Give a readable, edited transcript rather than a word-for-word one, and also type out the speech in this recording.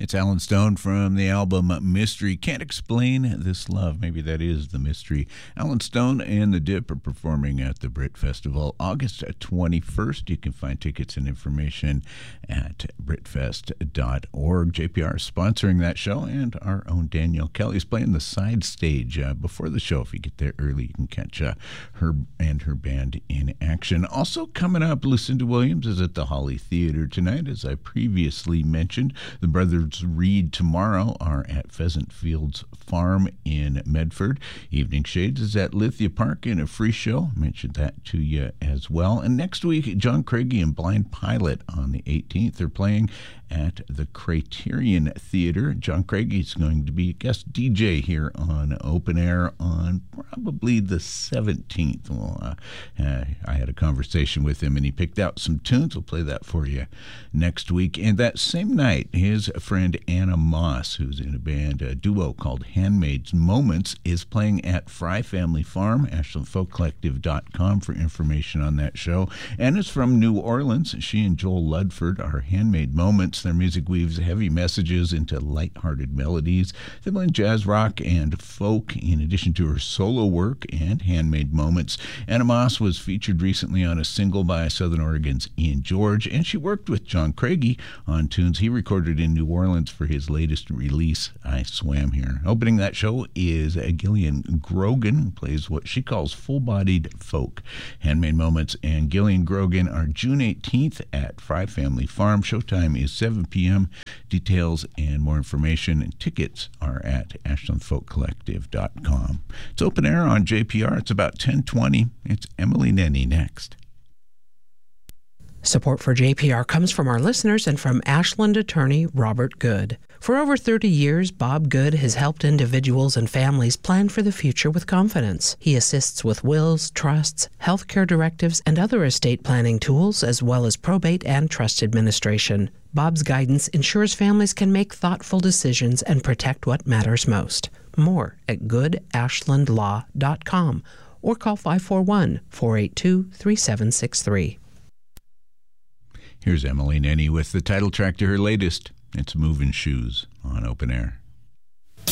It's Alan Stone from the album Mystery. Can't Explain This Love. Maybe that is the mystery. Alan Stone and the Dip are performing at the Brit Festival August 21st. You can find tickets and information at britfest.org. JPR is sponsoring that show, and our own Danielle Kelly is playing the side stage before the show. If you get there early, you can catch her and her band in action. Also coming up, Lucinda Williams is at the Holly Theater tonight. As I previously mentioned, the Brothers Reed tomorrow are at Pheasant Fields Farm in Medford. Evening Shades is at Lithia Park in a free show. I mentioned that to you as well. And next week, John Craigie and Blind Pilot on the 18th. They're playing at the Criterion Theater. John Craigie is going to be a guest DJ here on Open Air on probably the 17th. Well, I had a conversation with him, and he picked out some tunes. We'll play that for you next week. And that same night, his friend Anna Moss, who's in a duo called Handmaid's Moments, is playing at Fry Family Farm. AshlandFolkCollective.com for information on that show. Anna's from New Orleans. She and Joel Ludford are Handmade Moments. Their music weaves heavy messages into lighthearted melodies. They blend jazz rock and folk in addition to her solo work and Handmade Moments. Anna Moss was featured recently on a single by Southern Oregon's Ian George, and she worked with John Craigie on tunes he recorded in New Orleans for his latest release, I Swam Here. Opening that show is Gillian Grogan, who plays what she calls full-bodied folk. Handmade Moments and Gillian Grogan are June 18th at Fry Family Farm. Showtime is 7 p.m. Details and more information and tickets are at AshlandFolkCollective.com. It's Open Air on JPR. It's about 10:20. It's Emily Nenny next. Support for JPR comes from our listeners and from Ashland attorney Robert Good. For over 30 years, Bob Good has helped individuals and families plan for the future with confidence. He assists with wills, trusts, healthcare directives, and other estate planning tools, as well as probate and trust administration. Bob's guidance ensures families can make thoughtful decisions and protect what matters most. More at goodashlandlaw.com or call 541-482-3763. Here's Emily Nenny with the title track to her latest. It's Moving Shoes on Open Air.